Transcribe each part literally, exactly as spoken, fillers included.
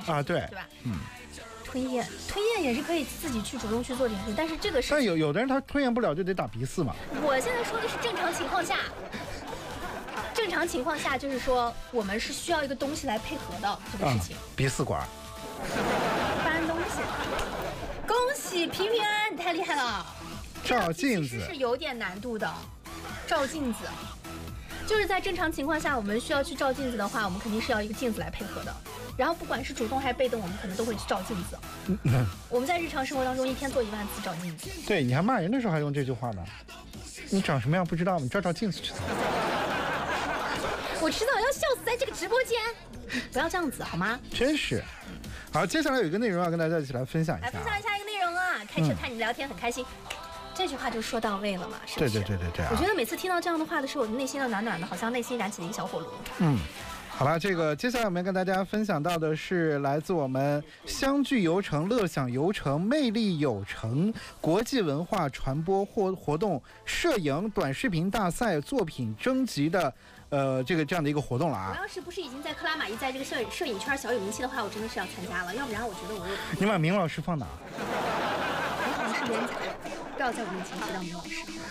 啊，对， 对吧？ 嗯。 吞咽，吞咽也是可以自己去主动去做这件事，但是这个是， 但有有的人他吞咽不了就得打鼻饲嘛。 我现在说的是正常情况下，正常情况下就是说我们是需要一个东西来配合的这个事情。 嗯、鼻饲管。 搬东西。恭喜平平安安，你太厉害了。 照镜子其实是有点难度的，照镜子。就是在正常情况下，我们需要去照镜子的话，我们肯定是要一个镜子来配合的。然后不管是主动还是被动，我们可能都会去照镜子。嗯、我们在日常生活当中一天做一万次照镜子。 对，你还骂人的时候还用这句话呢？你长什么样不知道吗？你照照镜子去。 我迟早要笑死在这个直播间，不要这样子好吗？ 真是。好，接下来有一个内容要跟大家一起来分享一下。 来分享一下一个内容啊！开车看你们聊天很开心。嗯，这句话就说到位了嘛，是不是？ 对对对对对、啊。 我觉得每次听到这样的话的时候，我的内心都暖暖的，好像内心燃起了一个小火炉。 嗯，好了，这个接下来我们跟大家分享到的是来自我们相聚游程、乐享游程、魅力有成国际文化传播活活动摄影短视频大赛作品征集的呃这个这样的一个活动了啊。 我要是不是已经在克拉玛依在这个摄影摄影圈小有名气的话，我真的是要参加了，要不然我觉得我又你把明老师放哪？ 明老师连载。不要在我面前提到明老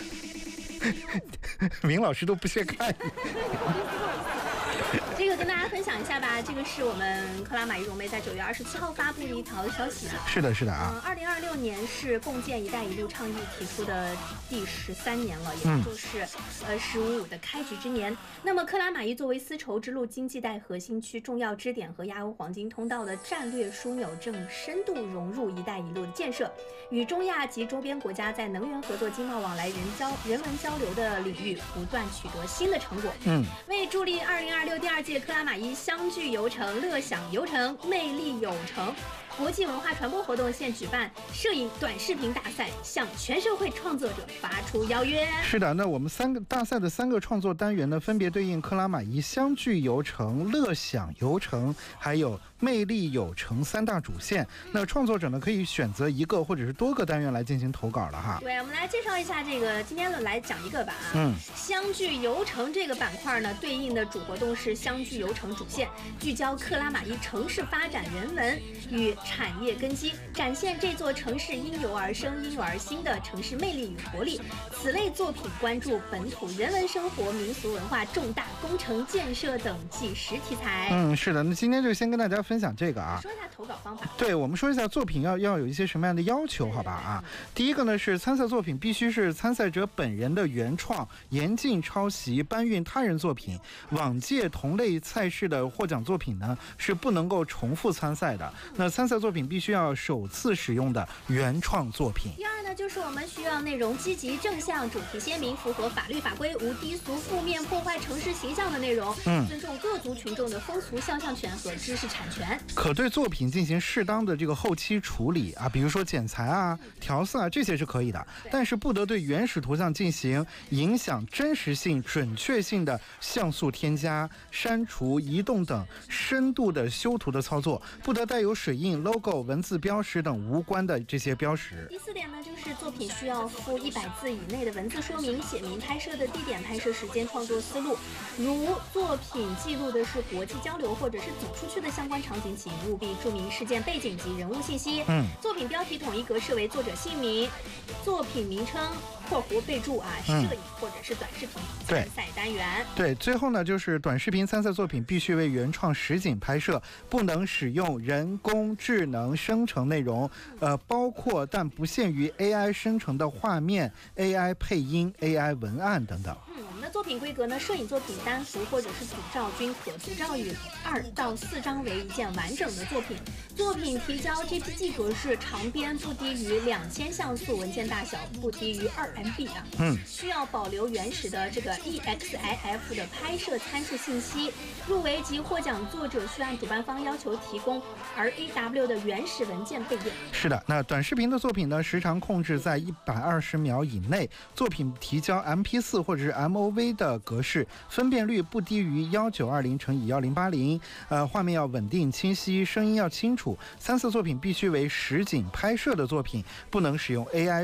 师，明老师都不屑看你。 这个跟大家分享一下吧，这个是我们克拉玛依融媒在九月二十七号发布的一条消息啊。 是的，是的啊。 嗯，二零二六年是共建“一带一路”倡议提出的第十三年了，也就是、嗯、呃“十五五”的开局之年。那么，克拉玛依作为丝绸之路经济带核心区重要支点和亚欧黄金通道的战略枢纽，正深度融入“一带一路”的建设，与中亚及周边国家在能源合作、经贸往来、人交人文交流的领域不断取得新的成果。 嗯， 为助力二零二六第二届克拉玛依相聚游程、乐享游程、魅力有成国际文化传播活动现举办摄影短视频大赛，向全社会创作者发出邀约。 是的，那我们三个大赛的三个创作单元呢，分别对应克拉玛依相聚游程、乐享游程，还有魅力有成三大主线。那创作者呢，可以选择一个或者是多个单元来进行投稿了哈。 对，我们来介绍一下这个，今天呢来讲一个吧啊。 嗯， 相聚游程这个板块呢，对应的主活动是相聚游程主线，聚焦克拉玛依城市发展、人文与产业根基，展现这座城市因游而生、因有而兴的城市魅力与活力。此类作品关注本土人文生活、民俗文化、重大工程建设等纪实题材。 嗯，是的，那今天就先跟大家分享这个啊。 说一下投稿方法。 对，我们说一下作品要要有一些什么样的要求，好吧啊？第一个呢是参赛作品必须是参赛者本人的原创，严禁抄袭、搬运他人作品。往届同类赛事的获奖作品呢是不能够重复参赛的。那参赛作品必须要首次使用的原创作品。 第二呢，就是我们需要内容积极正向、主题鲜明、符合法律法规、无低俗、负面破坏城市形象的内容，嗯，尊重各族群众的风俗肖像权和知识产权。 可对作品进行适当的这个后期处理啊，比如说剪裁啊、调色啊，这些是可以的，但是不得对原始图像进行影响真实性、准确性的像素添加、删除、移动等深度的修图的操作，不得带有水印、logo、文字标识等无关的这些标识。 第四点呢，就是作品需要附一百字以内的文字说明，写明拍摄的地点、拍摄时间、创作思路。如作品记录的是国际交流或者是走出去的相关场景，请务必注明事件背景及人物信息。 嗯， 作品标题统一格式为作者姓名、作品名称（括弧备注啊）、摄影或者是短视频参赛单元。 对，最后呢，就是短视频参赛作品必须为原创实景拍摄，不能使用人工智能生成内容，呃，包括但不限于 A I 生成的画面、A I 配音、A I 文案等等。 嗯，我们的作品规格呢，摄影作品单幅或者是组照均可，组照以二到四张为一件完整的作品。作品提交 J P G 格式，长边不低于两千像素，文件大小不低于二 M B 啊。 嗯， 需要保留原始的这个 E X I F 的拍摄参数信息。入围及获奖作者需按主办方要求提供 R A W 的原始文件备件。 是的，那短视频的作品呢，时长控制在一百二十秒以内，作品提交 M P 四 或者是 M O V 的格式，分辨率不低于一九二零乘以一零八零，呃，画面要稳定清晰，声音要清楚。参赛作品必须为实景拍摄的作品，不能使用 A I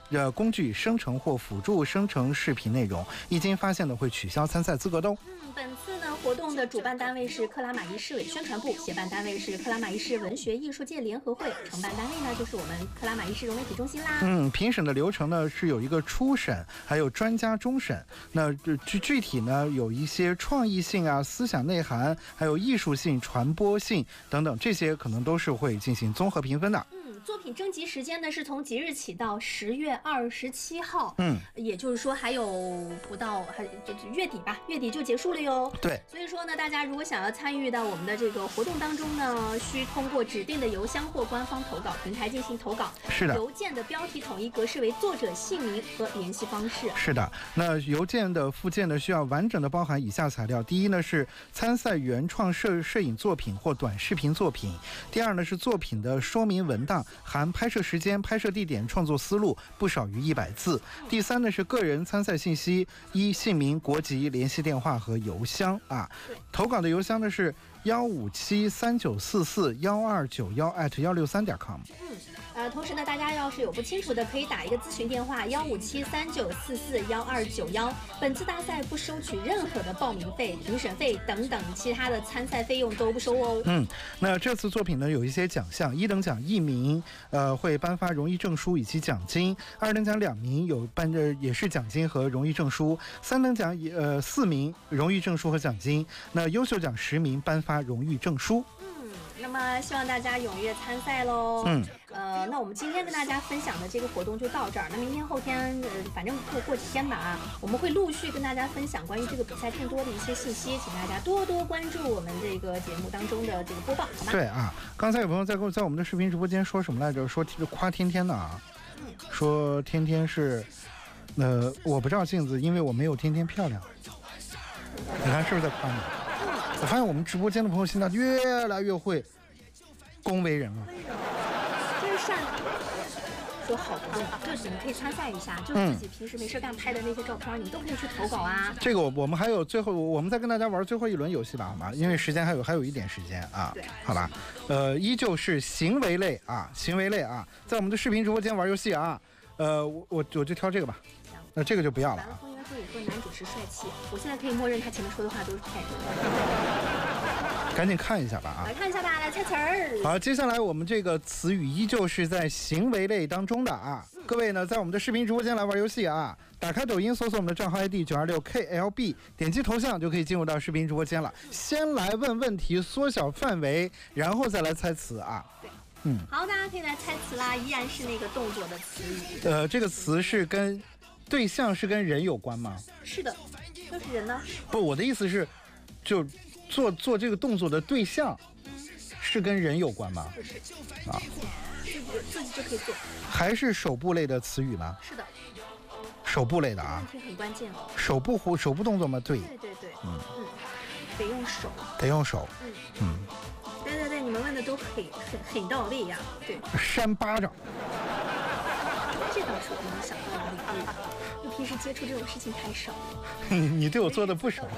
呃工具生成或辅助生成视频内容，一经发现的会取消参赛资格的哦。 嗯，本次呢活动的主办单位是克拉玛依市委宣传部，协办单位是克拉玛依市文学艺术界联合会，承办单位呢就是我们克拉玛依市融媒体中心啦。 嗯，评审的流程呢是有一个初审，还有专家终审。那具具体呢有一些创意性啊、思想内涵，还有艺术性、传播性等等，这些可能都是会进行综合评分的。 嗯，作品征集时间呢是从即日起到十月二十七号， 嗯， 也就是说还有不到还就就月底吧，月底就结束了哟。 对， 所以说呢，大家如果想要参与到我们的这个活动当中呢，需通过指定的邮箱或官方投稿平台进行投稿。 是的， 邮件的标题统一格式为作者姓名和联系方式。 是的，那邮件的附件呢需要完整的包含以下材料：第一呢是参赛原创摄摄影作品或短视频作品；第二呢是作品的说明文档，含拍摄时间、拍摄地点、创作思路，不少于一百字；第三呢是个人参赛信息，一姓名、国籍、联系电话和邮箱啊。投稿的邮箱呢是幺五七三九四四幺二九幺 at 幺六三点 com。 嗯，呃，同时呢，大家要是有不清楚的，可以打一个咨询电话幺五七三九四四幺二九幺。本次大赛不收取任何的报名费、评审费等等其他的参赛费用都不收哦。 嗯，那这次作品呢有一些奖项，一等奖一名，呃，会颁发荣誉证书以及奖金；二等奖两名有颁的也是奖金和荣誉证书；三等奖也呃四名荣誉证书和奖金。那优秀奖十名颁发荣誉证书。 嗯，那么希望大家踊跃参赛喽。 嗯， 呃，那我们今天跟大家分享的这个活动就到这儿。那明天、后天，呃，反正过过几天吧啊，我们会陆续跟大家分享关于这个比赛更多的一些信息，请大家多多关注我们这个节目当中的这个播报，好吗？ 对啊，刚才有朋友在跟我在我们的视频直播间说什么来着？说夸天天的啊，说天天是，呃，我不照镜子，因为我没有天天漂亮。你看是不是在夸你？我发现我们直播间的朋友现在越来越会恭维人了。 真是善说好活动，就是你们可以参赛一下，就是自己平时没事干拍的那些照片，你们都可以去投稿啊。 这个我我们还有最后，我们再跟大家玩最后一轮游戏吧，好吗？因为时间还有还有一点时间啊。 对， 好吧，呃，依旧是行为类啊，行为类啊，在我们的视频直播间玩游戏啊。呃，我我我就挑这个吧。那这个就不要了啊。 风应该说也说男主持帅气，我现在可以默认他前面说的话都是骗人的。 赶紧看一下吧啊！ 来看一下吧，来猜词儿。 好，接下来我们这个词语依旧是在行为类当中的啊。各位呢，在我们的视频直播间来玩游戏啊，打开抖音搜索我们的账号 I D 九二六 K L B， 点击头像就可以进入到视频直播间了。先来问问题，缩小范围，然后再来猜词啊。 对。 嗯。 好，大家可以来猜词啦，依然是那个动作的词语。 呃，这个词是跟对象是跟人有关吗？ 是的，就是人呢。 不，我的意思是，就做做这个动作的对象是跟人有关吗？ 不是。 啊。 自己自己就可以做。 还是手部类的词语吗？ 是的。 手部类的啊。 这很关键哦。 手部活手部动作吗？对。 对对对。 嗯嗯，得用手。 得用手。 嗯嗯。 对对对，你们问的都很很很到位呀。对。 扇巴掌。 这倒是我没想到的领域，我平时接触这种事情太少了。 你你对我做的不少。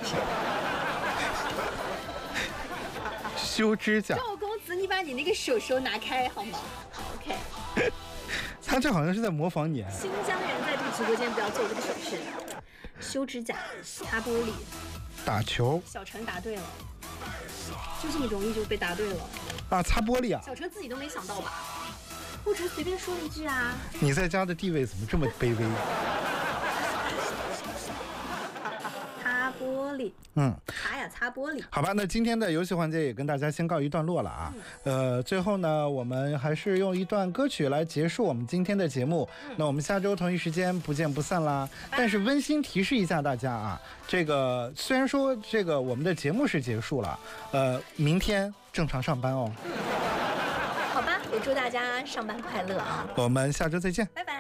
修指甲。 赵公子，你把你那个手手拿开好吗？好 ，OK。 他这好像是在模仿你。 新疆人在这个直播间不要做这个手势。修指甲、擦玻璃、 打球。 小陈答对了，就这么容易就被答对了。 啊，擦玻璃啊！ 小陈自己都没想到吧？我只是随便说一句啊。 你在家的地位怎么这么卑微？ 擦玻璃， 嗯， 擦呀擦玻璃。 好吧，那今天的游戏环节也跟大家先告一段落了啊。嗯、呃，最后呢，我们还是用一段歌曲来结束我们今天的节目。嗯、那我们下周同一时间不见不散啦。但是温馨提示一下大家啊，这个虽然说这个我们的节目是结束了，呃，明天正常上班哦。 好吧，也祝大家上班快乐啊！ 我们下周再见， 拜拜。